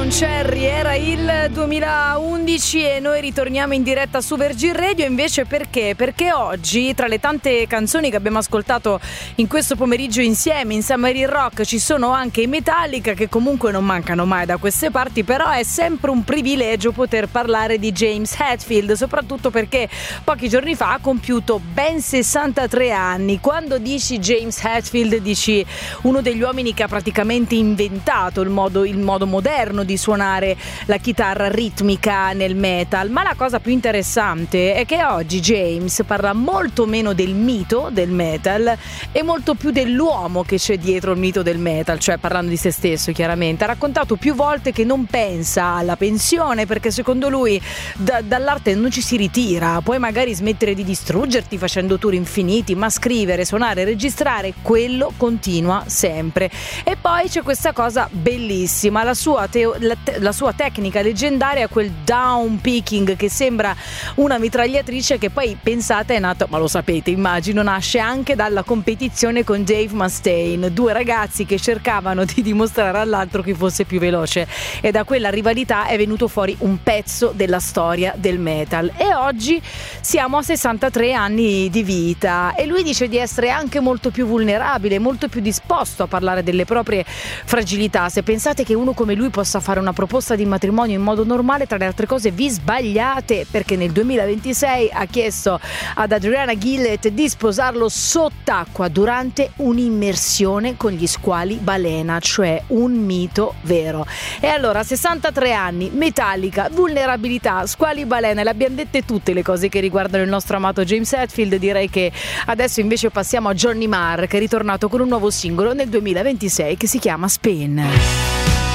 Don Cherry, era il 2011 e noi ritorniamo in diretta su Virgin Radio. Invece perché? Perché oggi, tra le tante canzoni che abbiamo ascoltato in questo pomeriggio insieme in Summer in Rock, ci sono anche i Metallica, che comunque non mancano mai da queste parti, però è sempre un privilegio poter parlare di James Hetfield, soprattutto perché pochi giorni fa ha compiuto ben 63 anni. Quando dici James Hetfield dici uno degli uomini che ha praticamente inventato il modo moderno di suonare la chitarra ritmica nel metal. Ma la cosa più interessante è che oggi James parla molto meno del mito del metal e molto più dell'uomo che c'è dietro il mito del metal, cioè parlando di se stesso chiaramente. Ha raccontato più volte che non pensa alla pensione perché secondo lui dall'arte non ci si ritira, puoi magari smettere di distruggerti facendo tour infiniti, ma scrivere, suonare, registrare, quello continua sempre. E poi c'è questa cosa bellissima, la sua tecnica leggendaria, quel down picking che sembra una mitragliatrice, che poi pensate è nato, ma lo sapete immagino, nasce anche dalla competizione con Dave Mustaine, due ragazzi che cercavano di dimostrare all'altro chi fosse più veloce, e da quella rivalità è venuto fuori un pezzo della storia del metal. E oggi siamo a 63 anni di vita e lui dice di essere anche molto più vulnerabile, molto più disposto a parlare delle proprie fragilità. Se pensate che uno come lui possa fare una proposta di matrimonio in modo normale, tra le altre cose vi sbagliate, perché nel 2026 ha chiesto ad Adriana Gillett di sposarlo sott'acqua durante un'immersione con gli squali balena, cioè un mito vero. E allora 63 anni, Metallica, vulnerabilità, squali balena, le abbiamo dette tutte le cose che riguardano il nostro amato James Hetfield. Direi che adesso invece passiamo a Johnny Marr, che è ritornato con un nuovo singolo nel 2026 che si chiama Spin.